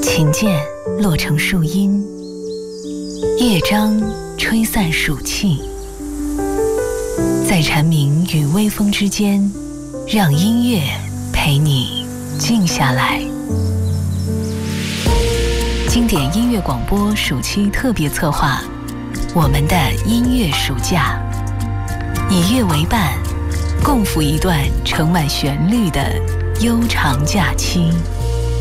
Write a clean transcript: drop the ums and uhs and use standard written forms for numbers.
琴键落成树荫，乐章吹散暑气，在蝉鸣与微风之间，让音乐陪你静下来。经典音乐广播暑期特别策划，我们的音乐暑假，以乐为伴，共赴一段盛满旋律的悠长假期。